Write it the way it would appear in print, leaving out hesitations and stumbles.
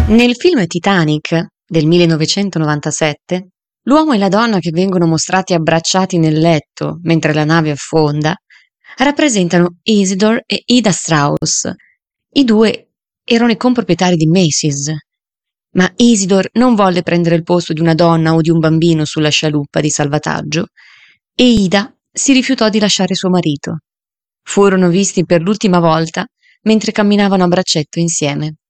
Nel film Titanic del 1997, l'uomo e la donna che vengono mostrati abbracciati nel letto mentre la nave affonda rappresentano Isidore e Ida Strauss. I due erano i comproprietari di Macy's, ma Isidore non volle prendere il posto di una donna o di un bambino sulla scialuppa di salvataggio e Ida si rifiutò di lasciare suo marito. Furono visti per l'ultima volta mentre camminavano a braccetto insieme.